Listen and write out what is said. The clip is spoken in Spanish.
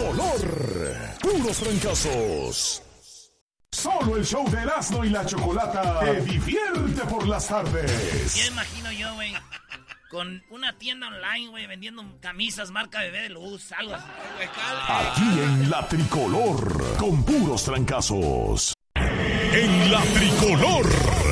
tricolor. Puros fracasos. Solo el show de Erasmo y la Chocolata te divierte por las tardes. Ya imagino yo, güey, con una tienda online, güey, vendiendo camisas marca Bebé de Luz, algo así. Aquí en la tricolor, con puros trancazos. En la tricolor.